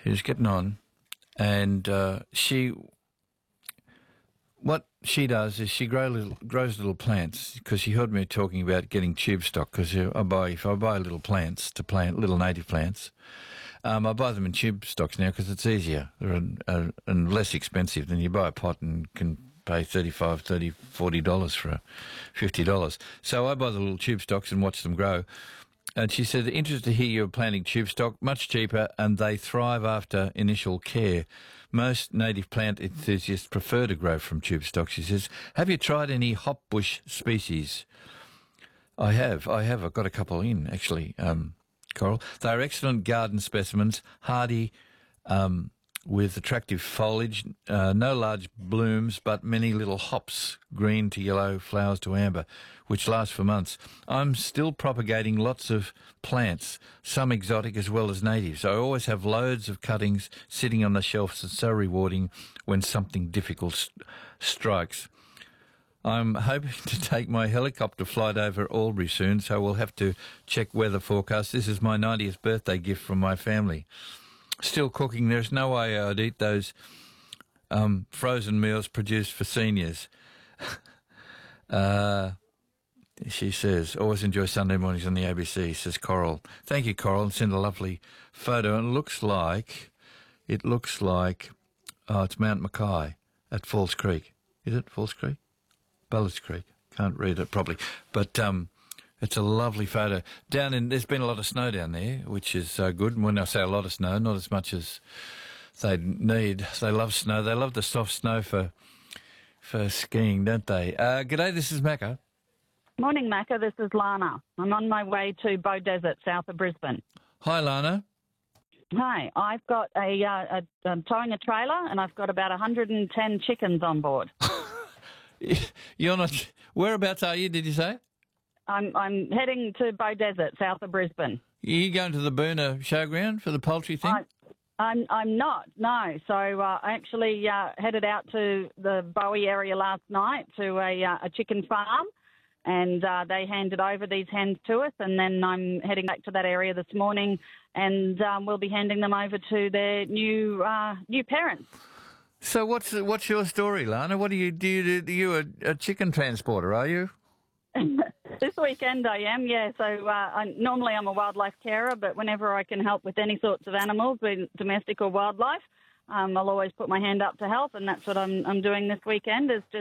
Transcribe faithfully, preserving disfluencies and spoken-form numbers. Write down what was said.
who's getting on, and uh, she, what she does is she grow little, grows little plants because she heard me talking about getting tube stock. Because I buy if I buy little plants to plant little native plants, um, I buy them in tube stocks now because it's easier and, uh, and less expensive than you buy a pot and can pay thirty-five, thirty, forty dollars for a fifty dollars. So I buy the little tube stocks and watch them grow. And she said, interested to hear you're planting tube stock, much cheaper, and they thrive after initial care. Most native plant enthusiasts prefer to grow from tube stock, she says. Have you tried any hopbush species? I have. I have. I've got a couple in, actually, um, Coral. They're excellent garden specimens, hardy, um, with attractive foliage, uh, no large blooms, but many little hops, green to yellow, flowers to amber, which last for months. I'm still propagating lots of plants, some exotic as well as natives. I always have loads of cuttings sitting on the shelves. It's so rewarding when something difficult st- strikes. I'm hoping to take my helicopter flight over Albury soon, so we'll have to check weather forecast. This is my ninetieth birthday gift from my family. Still cooking. There's no way I'd eat those um, frozen meals produced for seniors. uh, she says, always enjoy Sunday mornings on the A B C, says Coral. Thank you, Coral, and send a lovely photo. And it looks like, it looks like, oh, it's Mount Mackay at Falls Creek. Is it Falls Creek? Ballards Creek. Can't read it properly. But um, it's a lovely photo. Down in, there's been a lot of snow down there, which is uh, good. And when I say a lot of snow, not as much as they need. They love snow. They love the soft snow for for skiing, don't they? Uh, g'day, this is Macca. Morning, Macca. This is Lana. I'm on my way to Bow Desert, south of Brisbane. Hi, Lana. Hi. I've got a, uh, a I'm towing a trailer, and I've got about one hundred ten chickens on board. You're not. Whereabouts are you? Did you say? I'm I'm heading to Bow Desert, south of Brisbane. Are you going to the Boona showground for the poultry thing? I, I'm I'm not, no. So uh, I actually uh, headed out to the Bowie area last night to a, uh, a chicken farm, and uh, they handed over these hens to us, and then I'm heading back to that area this morning, and um, we'll be handing them over to their new uh, new parents. So what's what's your story, Lana? What do you do? You, do you a, a chicken transporter? Are you? This weekend I am, yeah. So uh, I, normally I'm a wildlife carer, but whenever I can help with any sorts of animals, be domestic or wildlife, um, I'll always put my hand up to help, and that's what I'm I'm doing this weekend. Is just